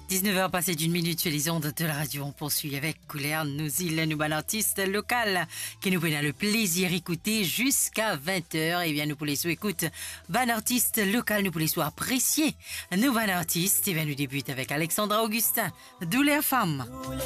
19h passé d'une minute sur les ondes de la radio. On poursuit avec Couleur, nous il nous bon artiste local qui nous prend le plaisir d'écouter jusqu'à 20h. Et bien, nous pour les sous écoute, bon artiste local, nous pour les sous apprécier. Nous bon artiste, et bien, nous débute avec Alexandra Augustin, Douleur Femme.